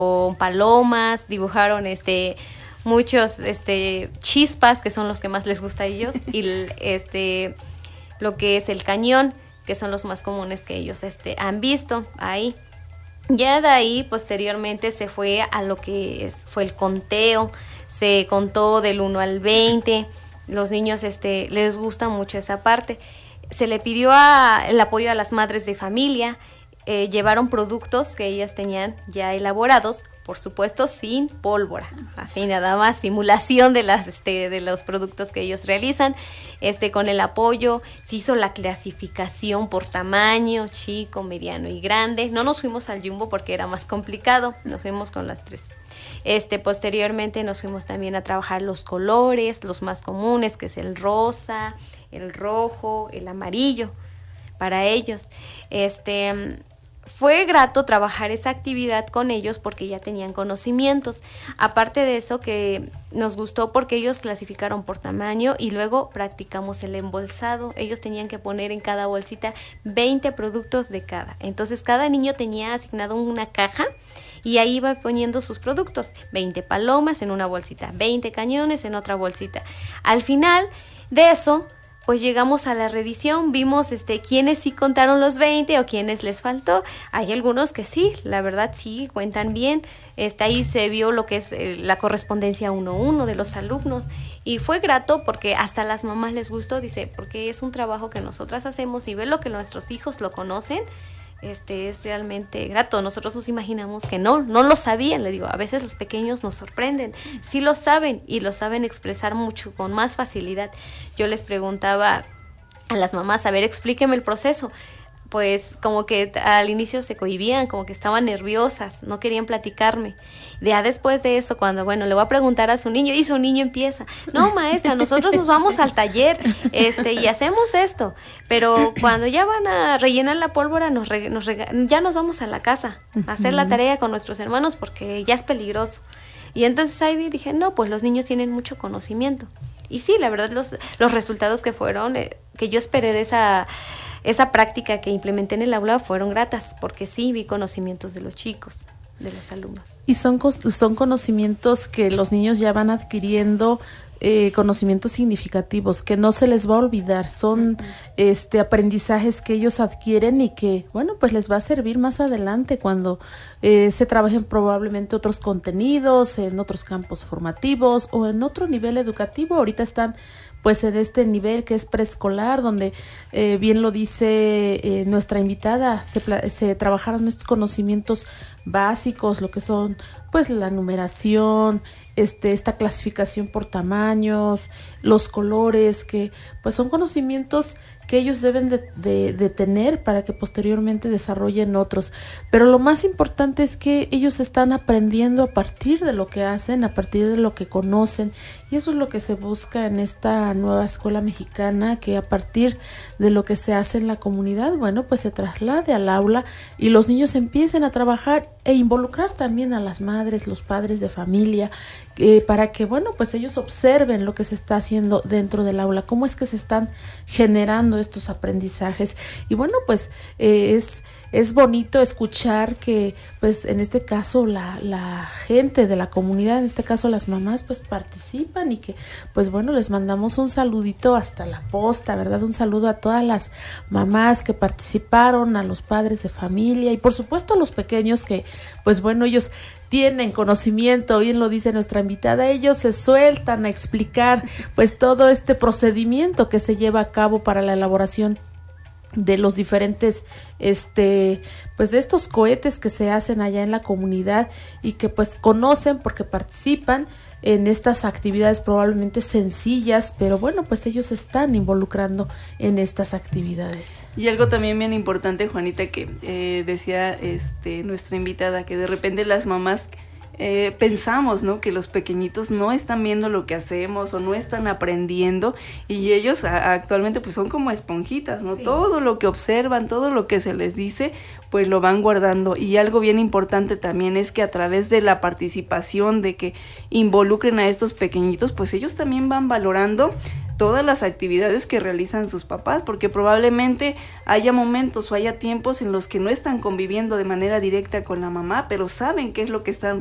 palomas, dibujaron muchos chispas, que son los que más les gusta a ellos, y lo que es el cañón, que son los más comunes que ellos han visto ahí. Ya de ahí posteriormente se fue a lo que fue el conteo, se contó del 1 al 20, los niños les gusta mucho esa parte. Se le pidió el apoyo a las madres de familia. Llevaron productos que ellas tenían ya elaborados, por supuesto sin pólvora, así nada más, simulación de los productos que ellos realizan. Con el apoyo se hizo la clasificación por tamaño, chico, mediano y grande. No nos fuimos al jumbo porque era más complicado, nos fuimos con las 3. Posteriormente nos fuimos también a trabajar los colores, los más comunes, que es el rosa, el rojo, el amarillo, para ellos. Fue grato trabajar esa actividad con ellos porque ya tenían conocimientos. Aparte de eso, que nos gustó porque ellos clasificaron por tamaño y luego practicamos el embolsado. Ellos tenían que poner en cada bolsita 20 productos de cada. Entonces cada niño tenía asignado una caja y ahí iba poniendo sus productos. 20 palomas en una bolsita, 20 cañones en otra bolsita. Al final de eso, pues llegamos a la revisión, vimos quiénes sí contaron los 20 o quiénes les faltó. Hay algunos que sí, la verdad sí, cuentan bien. Ahí se vio lo que es la correspondencia 1-1 de los alumnos y fue grato porque hasta a las mamás les gustó, dice, porque es un trabajo que nosotras hacemos y ver lo que nuestros hijos lo conocen. Es realmente grato. Nosotros nos imaginamos que no lo sabían. Le digo, a veces los pequeños nos sorprenden, sí lo saben y lo saben expresar mucho, con más facilidad. Yo les preguntaba a las mamás, a ver, explíqueme el proceso. Pues como que al inicio se cohibían, como que estaban nerviosas, no querían platicarme. Ya después de eso, cuando, le voy a preguntar a su niño, y su niño empieza, no maestra, nosotros nos vamos al taller y hacemos esto, pero cuando ya van a rellenar la pólvora, ya nos vamos a la casa a hacer la tarea con nuestros hermanos porque ya es peligroso. Y entonces ahí dije, no, pues los niños tienen mucho conocimiento. Y sí, la verdad, los resultados que fueron, que yo esperé de esa práctica que implementé en el aula fueron gratas, porque sí vi conocimientos de los chicos, de los alumnos. Y son conocimientos que los niños ya van adquiriendo, conocimientos significativos que no se les va a olvidar, son aprendizajes que ellos adquieren y que, pues les va a servir más adelante cuando se trabajen probablemente otros contenidos, en otros campos formativos o en otro nivel educativo. Ahorita están pues en este nivel que es preescolar, donde bien lo dice nuestra invitada, se trabajaron estos conocimientos básicos, lo que son pues la numeración, esta clasificación por tamaños, los colores, que pues son conocimientos que ellos deben de tener para que posteriormente desarrollen otros. Pero lo más importante es que ellos están aprendiendo a partir de lo que hacen, a partir de lo que conocen, y eso es lo que se busca en esta nueva escuela mexicana, que a partir de lo que se hace en la comunidad, pues se traslade al aula y los niños empiecen a trabajar e involucrar también a las madres, los padres de familia, para que, pues ellos observen lo que se está haciendo dentro del aula, cómo es que se están generando estos aprendizajes. Y pues es bonito escuchar que, pues en este caso la gente de la comunidad, en este caso las mamás, pues participan y que, pues les mandamos un saludito hasta la posta, ¿verdad? Un saludo a todas las mamás que participaron, a los padres de familia y por supuesto a los pequeños que, pues ellos tienen conocimiento, bien lo dice nuestra invitada, ellos se sueltan a explicar pues todo este procedimiento que se lleva a cabo para la elaboración de los diferentes pues de estos cohetes que se hacen allá en la comunidad y que pues conocen porque participan en estas actividades probablemente sencillas, pero pues ellos se están involucrando en estas actividades. Y algo también bien importante, Juanita, que decía nuestra invitada, que de repente las mamás pensamos, ¿no?, que los pequeñitos no están viendo lo que hacemos o no están aprendiendo, y ellos actualmente pues son como esponjitas, ¿no? Sí. Todo lo que observan, todo lo que se les dice, pues lo van guardando. Y algo bien importante también es que a través de la participación, de que involucren a estos pequeñitos, pues ellos también van valorando todas las actividades que realizan sus papás, porque probablemente haya momentos o haya tiempos en los que no están conviviendo de manera directa con la mamá, pero saben qué es lo que están